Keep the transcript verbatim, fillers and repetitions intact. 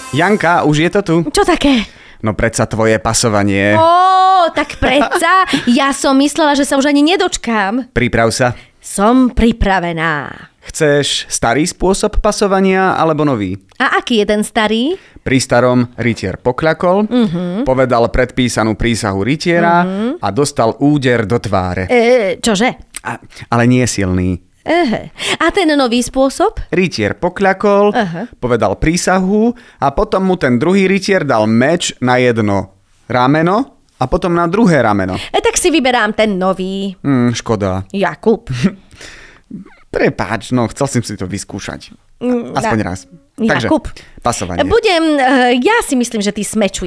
Janka, už je to tu? Čo také? No predsa tvoje pasovanie. Ó, tak predsa. Ja som myslela, že sa už ani nedočkám. Priprav sa. Som pripravená. Chceš starý spôsob pasovania alebo nový? A aký je ten starý? Pri starom rytier pokľakol, uh-huh. povedal predpísanú prísahu rytiera uh-huh. a dostal úder do tváre. E, čože? A, ale nie silný. Ehe. A ten nový spôsob? Rytier pokľakol, uh-huh. povedal prísahu a potom mu ten druhý rytier dal meč na jedno rameno a potom na druhé rameno. E, tak si vyberám ten nový. Hmm, škoda. Jakub. Prepáč, no chcel som si to vyskúšať. Aspoň raz. Takže, Jakub. pasovanie. Budem, ja si myslím, že ty smečuješ.